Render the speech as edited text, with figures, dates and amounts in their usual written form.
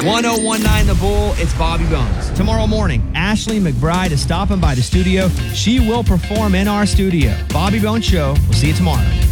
1019 The Bull, it's Bobby Bones. Tomorrow morning, Ashley McBride is stopping by the studio. She will perform in our studio. Bobby Bones Show. We'll see you tomorrow.